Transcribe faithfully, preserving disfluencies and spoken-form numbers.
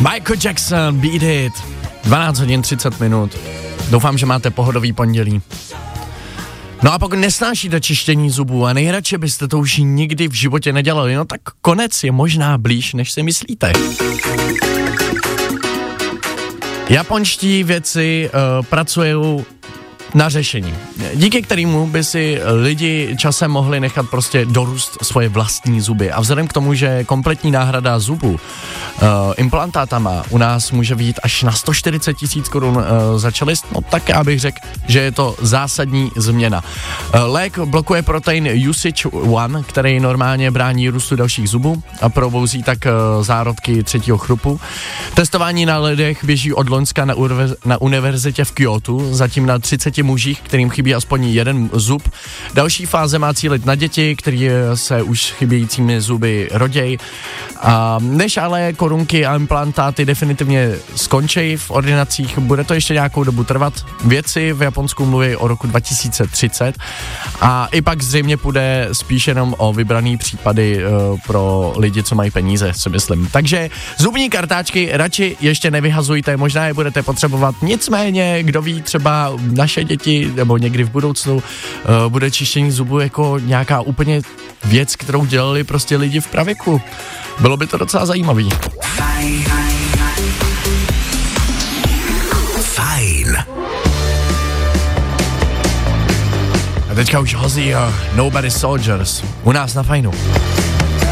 Michael Jackson, Beat It, dvanáct hodin třicet minut. Doufám, že máte pohodový pondělí. No a pokud nesnášíte čištění zubů a nejradši byste to už nikdy v životě nedělali, no tak konec je možná blíž, než si myslíte. Japonští vědci uh, pracují na řešení, díky kterému by si lidi časem mohli nechat prostě dorůst svoje vlastní zuby. A vzhledem k tomu, že kompletní náhrada zubů uh, implantátama u nás může vyjít až na sto čtyřicet tisíc korun uh, za čelist, no tak já bych řekl, že je to zásadní změna. Uh, lék blokuje protein U S I C jedna, který normálně brání růstu dalších zubů a probouzí tak uh, zárodky třetího chrupu. Testování na lidech běží od loňska na, urve, na univerzitě v Kyotu, zatím na třiceti mužích, kterým chybí aspoň jeden zub. Další fáze má cílit na děti, který se už chybějícími zuby roděj. A než ale korunky a implantáty definitivně skončí v ordinacích, bude to ještě nějakou dobu trvat. Vědci v Japonsku mluví o roku dva tisíce třicet a i pak zřejmě půjde spíš jenom o vybraný případy uh, pro lidi, co mají peníze, si myslím. Takže zubní kartáčky radši ještě nevyhazujte, možná je budete potřebovat, nicméně, kdo ví, třeba naše děti nebo někdy v budoucnu uh, bude čištění zubů jako nějaká úplně věc, kterou dělali prostě lidi v pravěku. Bylo by to docela zajímavý. Fajn. Fajn. A teďka už Hozzy a Nobody Soldiers u nás na Fajnu.